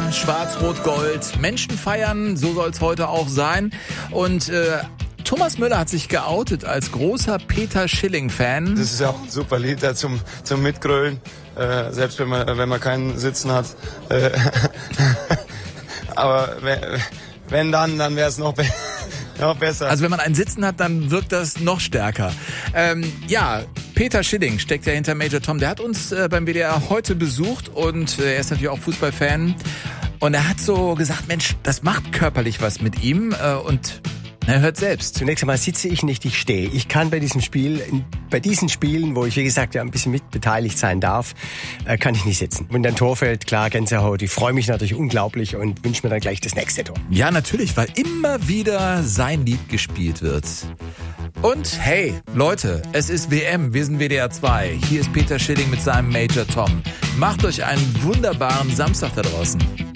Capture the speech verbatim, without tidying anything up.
Schwarz-Rot-Gold. Menschen feiern, so soll es heute auch sein. Und äh, Thomas Müller hat sich geoutet als großer Peter Schilling-Fan. Das ist ja auch ein super Lied da zum, zum Mitgrölen, äh, selbst wenn man, wenn man keinen Sitzen hat. Äh, aber wenn, wenn dann, dann wäre es noch, be- noch besser. Also wenn man einen Sitzen hat, dann wirkt das noch stärker. Ähm, ja, Peter Schilling steckt ja hinter Major Tom. Der hat uns äh, beim W D R heute besucht und äh, er ist natürlich auch Fußballfan. Und er hat so gesagt, Mensch, das macht körperlich was mit ihm äh, und er hört selbst. Zunächst einmal sitze ich nicht, ich stehe. Ich kann bei diesem Spiel, bei diesen Spielen, wo ich, wie gesagt, ja ein bisschen mitbeteiligt sein darf, äh, kann ich nicht sitzen. Wenn dann Tor fällt, klar, Gänsehaut. Ich freue mich natürlich unglaublich und wünsche mir dann gleich das nächste Tor. Ja, natürlich, weil immer wieder sein Lied gespielt wird. Und hey, Leute, es ist W M, wir sind W D R zwei. Hier ist Peter Schilling mit seinem Major Tom. Macht euch einen wunderbaren Samstag da draußen.